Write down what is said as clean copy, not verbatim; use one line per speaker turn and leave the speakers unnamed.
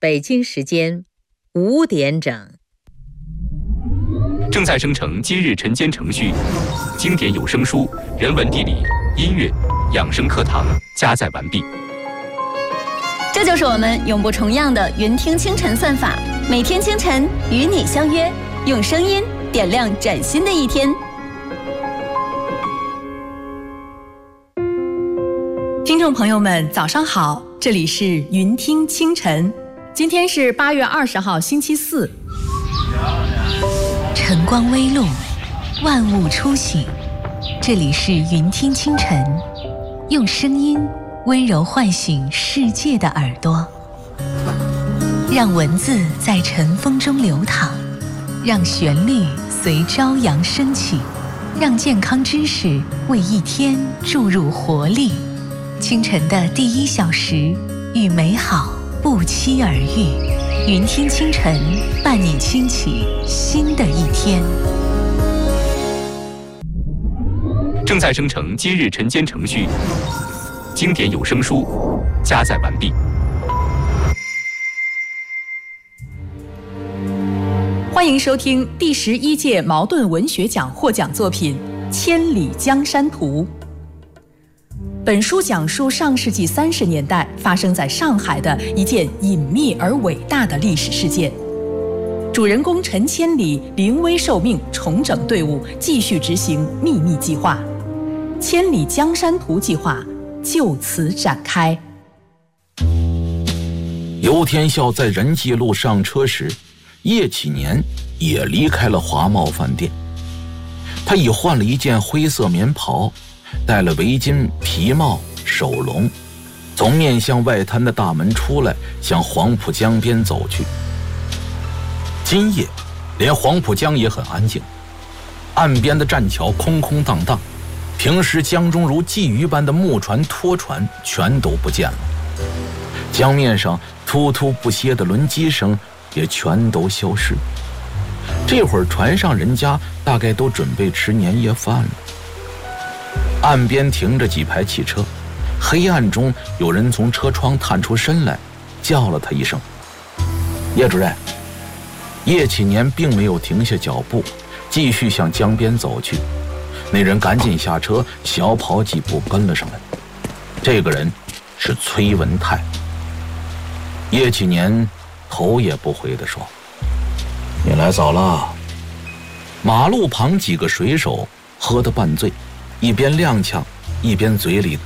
北京时间5点整。
正在生成今日晨间程序，经典有声书、人文地理、音乐、养生课堂加载完毕。
这就是我们永不重样的云听清晨算法，每天清晨与你相约，用声音点亮崭新的一天。
听众朋友们，早上好，这里是云听清晨，今天是8月20号，星期四。
晨光微露，万物初醒，这里是云听清晨，用声音温柔唤醒世界的耳朵，让文字在晨风中流淌，让旋律随朝阳升起，让健康知识为一天注入活力。清晨的第1小时，与美好不期而遇。云听清晨，伴你轻启新的一天。
正在生成今日晨间程序，经典有声书加载完毕。
欢迎收听第11届茅盾文学奖获奖作品《千里江山图》。本书讲述上世纪30年代发生在上海的一件隐秘而伟大的历史事件。主人公陈千里临危受命，重整队伍，继续执行秘密计划。千里江山图计划就此展开。
游天笑在仁济路上车时，叶启年也离开了华茂饭店。他已换了一件灰色棉袍，戴了围巾、皮帽、手笼，从面向外滩的大门出来，向黄浦江边走去。今夜连黄浦江也很安静，岸边的栈桥空空荡荡，平时江中如鲫鱼般的木船、拖船全都不见了，江面上突突不歇的轮机声也全都消失。这会儿船上人家大概都准备吃年夜饭了。岸边停着几排汽车，黑暗中有人从车窗探出身来，叫了他一声：“叶主任。”叶启年并没有停下脚步，继续向江边走去。那人赶紧下车，小跑几步跟了上来。这个人是崔文泰。叶启年头也不回地说：“你来早了。”马路旁几个水手喝得半醉，一边踉跄，一边嘴里